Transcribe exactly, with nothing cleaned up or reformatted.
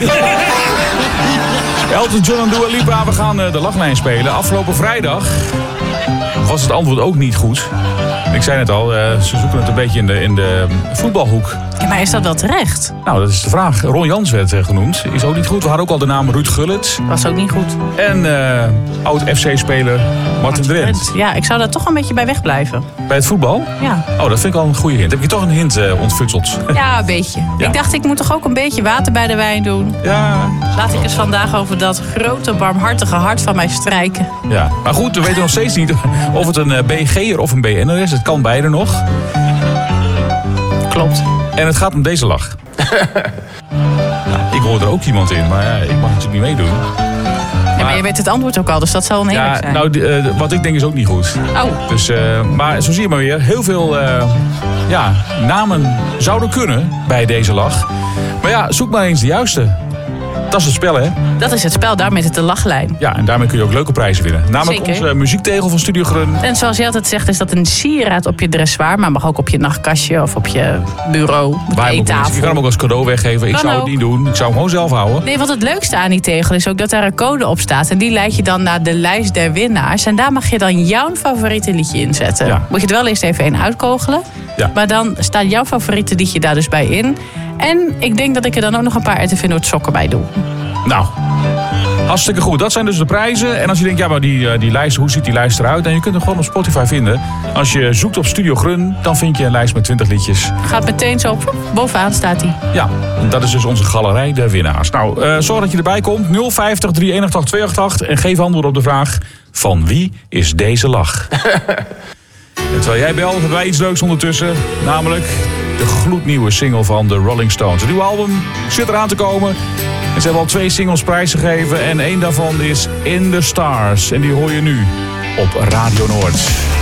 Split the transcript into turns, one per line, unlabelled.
Elton John en Dua Lipa, we gaan de lachlijn spelen. Afgelopen vrijdag was het antwoord ook niet goed. Ik zei net al, ze zoeken het een beetje in de, in de voetbalhoek.
Ja, maar is dat wel terecht?
Nou, dat is de vraag. Ron Jans werd genoemd. Is ook niet goed. We hadden ook al de naam Ruud Gullit.
Was ook niet goed.
En uh, oud-F C-speler Martin Drent.
Ja, ik zou daar toch een beetje bij wegblijven.
Bij het voetbal?
Ja.
Oh, dat vind ik al een goede hint. Heb je toch een hint uh, ontfutseld?
Ja, een beetje. Ja. Ik dacht, ik moet toch ook een beetje water bij de wijn doen.
Ja.
Laat ik eens vandaag over dat grote, barmhartige hart van mij strijken.
Ja, maar goed, we weten nog steeds niet of het een uh, B G'er of een B N'er is. Het kan beide nog.
Klopt.
En het gaat om deze lach. Nou, ik hoor er ook iemand in, maar ja, ik mag natuurlijk niet meedoen.
Ja, maar, maar je weet het antwoord ook al, dus dat zal een eerlijk
ja,
zijn.
Nou, uh, wat ik denk is ook niet goed.
Oh.
Dus, uh, maar zo zie je maar weer, heel veel uh, ja, namen zouden kunnen bij deze lach. Maar ja, zoek maar eens de juiste. Dat is het spel, hè?
Dat is het spel, daarmee is het de lachlijn.
Ja, en daarmee kun je ook leuke prijzen winnen. Namelijk
Zeker.
onze muziektegel van Studio Grun.
En zoals je altijd zegt, is dat een sieraad op je dressoir. Maar mag ook op je nachtkastje of op je bureau, op je eettafel.
Je kan hem ook als cadeau weggeven. Ik
kan
zou
ook.
het niet doen. Ik zou hem gewoon zelf houden.
Nee, wat het leukste aan die tegel is ook dat daar een code op staat. En die leidt je dan naar de lijst der winnaars. En daar mag je dan jouw favoriete liedje inzetten.
Ja.
Moet je er wel eerst even één uitkogelen.
Ja.
Maar dan staat jouw favoriete liedje daar dus bij in. En ik denk dat ik er dan ook nog een paar R T V Noord sokken bij doe.
Nou, hartstikke goed. Dat zijn dus de prijzen. En als je denkt, ja, maar die, die lijst, hoe ziet die lijst eruit? En je kunt hem gewoon op Spotify vinden. Als je zoekt op Studio Grun, dan vind je een lijst met twintig liedjes.
Gaat meteen zo, bovenaan staat hij.
Ja, dat is dus onze galerij der winnaars. Nou, uh, zorg dat je erbij komt. nul vijftig, drie een acht, twee acht acht. En geef antwoord op de vraag, van wie is deze lach? En terwijl jij belt, hebben wij iets leuks ondertussen. Namelijk de gloednieuwe single van de Rolling Stones. Het nieuwe album zit eraan te komen. En ze hebben al twee singles prijsgegeven. En één daarvan is In the Stars. En die hoor je nu op Radio Noord.